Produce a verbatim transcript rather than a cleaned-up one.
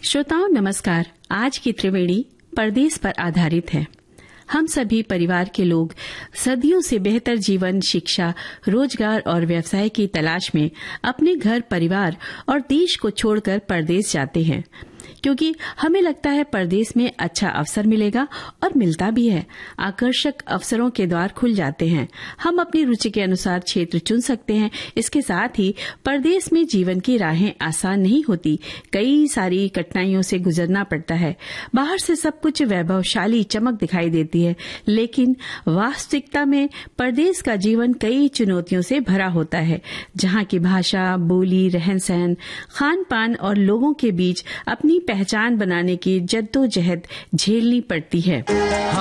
श्रोताओं नमस्कार। आज की त्रिवेणी परदेश पर आधारित है। हम सभी परिवार के लोग सदियों से बेहतर जीवन, शिक्षा, रोजगार और व्यवसाय की तलाश में अपने घर, परिवार और देश को छोड़कर परदेश जाते हैं, क्योंकि हमें लगता है परदेश में अच्छा अवसर मिलेगा और मिलता भी है। आकर्षक अवसरों के द्वार खुल जाते हैं। हम अपनी रुचि के अनुसार क्षेत्र चुन सकते हैं। इसके साथ ही परदेश में जीवन की राहें आसान नहीं होती। कई सारी कठिनाइयों से गुजरना पड़ता है। बाहर से सब कुछ वैभवशाली चमक दिखाई देती है, लेकिन वास्तविकता में परदेश का जीवन कई चुनौतियों से भरा होता है, जहाँ की भाषा, बोली, रहन सहन, खान पान और लोगों के बीच अपनी पहचान बनाने की जद्दोजहद झेलनी पड़ती है।